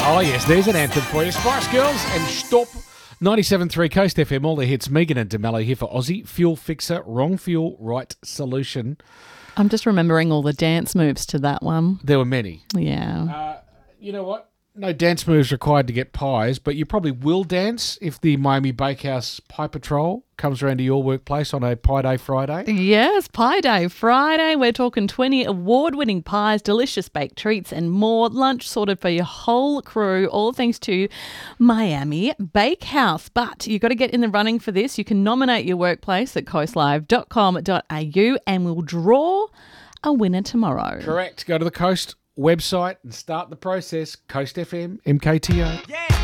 Oh, yes, there's an anthem for you. Spice Girls and Stop. 97.3 Coast FM, all the hits. Megan and DeMello here for Aussie Fuel Fixer. Wrong fuel, right solution. I'm just remembering all the dance moves to that one. There were many. Yeah. You know what? No dance moves required to get pies, but you probably will dance if the Miami Bakehouse Pie Patrol comes around to your workplace on a Pie Day Friday. Yes, Pie Day Friday. We're talking 20 award-winning pies, delicious baked treats and more. Lunch sorted for your whole crew, all thanks to Miami Bakehouse. But you've got to get in the running for this. You can nominate your workplace at coastlive.com.au and we'll draw a winner tomorrow. Correct. Go to the Coast website and start the process. Coast FM, MKTO. Yeah.